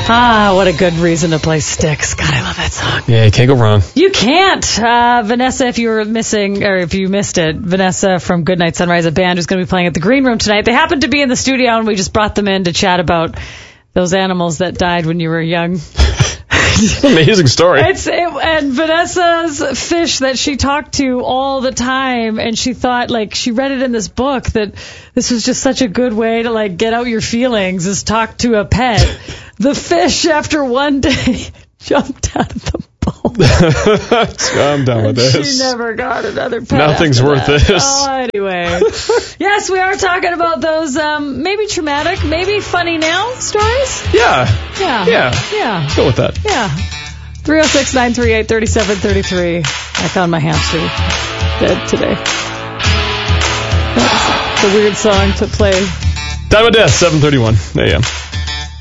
Ah, what a good reason to play Styx. God, I love that song. Yeah, you can't go wrong. You can't. Vanessa, if you were missing, or if you missed it, Vanessa from Goodnight Sunrise, a band who's going to be playing at the Green Room tonight. They happen to be in the studio, and we just brought them in to chat about those animals that died when you were young. Amazing story. And Vanessa's fish that she talked to all the time, and she thought, like, she read it in this book that this was just such a good way to, like, get out your feelings, is talk to a pet. The fish, after one day, jumped out of the boat. I'm done with this. She never got another pet. Nothing's worth this. Oh, anyway. Yes, we are talking about those maybe traumatic, maybe funny now stories. Yeah. Yeah. Let's go with that. Yeah. 306-938-3733. I found my hamster dead today. That's a weird song to play. Time of death, 7:31 a.m.